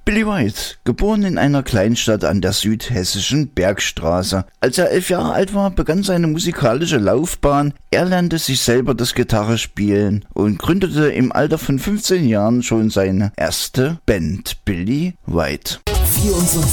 Billy White, geboren in einer Kleinstadt an der südhessischen Bergstraße. Als er 11 Jahre alt war, begann seine musikalische Laufbahn. Er lernte sich selber das Gitarrespielen und gründete im Alter von 15 Jahren schon seine erste Band, Billy White. 24